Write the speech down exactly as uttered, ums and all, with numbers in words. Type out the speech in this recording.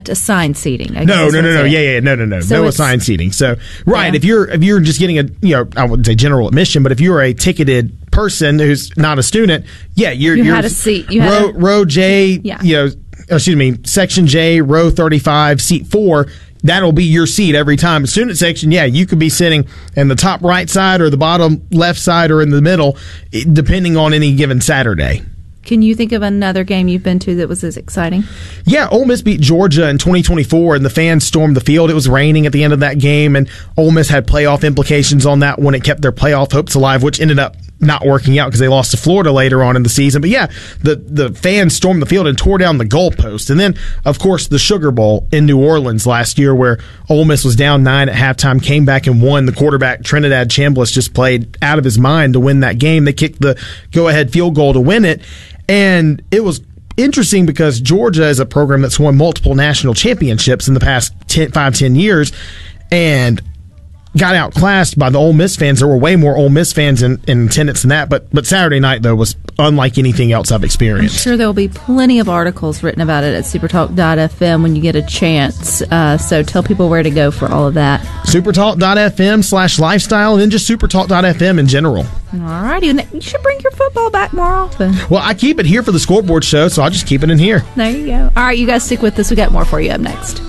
assigned seating. I guess No, that's no, what no, I'm no. saying. Yeah, yeah, no, no, no. So no it's- assigned seating. So, right, Yeah. if you're if you're just getting a, you know, I wouldn't say general admission, but if you're a ticketed person who's not a student, yeah, you're You you're had a seat. You had row, a- row J, Yeah. you know, excuse me, section J, row thirty-five, seat four. That'll be your seat every time. Student section, yeah, you could be sitting in the top right side or the bottom left side or in the middle, it- depending on any given Saturday. Can you think of another game you've been to that was as exciting? Yeah, Ole Miss beat Georgia in twenty twenty-four, and the fans stormed the field. It was raining at the end of that game, and Ole Miss had playoff implications on that when it kept their playoff hopes alive, which ended up not working out because they lost to Florida later on in the season. But yeah, the, the fans stormed the field and tore down the goalpost. And then, of course, the Sugar Bowl in New Orleans last year where Ole Miss was down nine at halftime, came back and won. The quarterback, Trinidad Chambliss, just played out of his mind to win that game. They kicked the go-ahead field goal to win it. And it was interesting because Georgia is a program that's won multiple national championships in the past ten, five, ten years and got outclassed by the Ole Miss fans. There were way more Ole Miss fans in, in attendance than that. But but Saturday night, though, was unlike anything else I've I'm experienced. sure there will be plenty of articles written about it at supertalk dot f m when you get a chance. Uh, so tell people where to go for all of that. supertalk.fm slash lifestyle and then just supertalk dot f m in general. All righty. You should bring your football back more often. Well, I keep it here for the scoreboard show, so I'll just keep it in here. There you go. All right, you guys stick with us. We got more for you up next.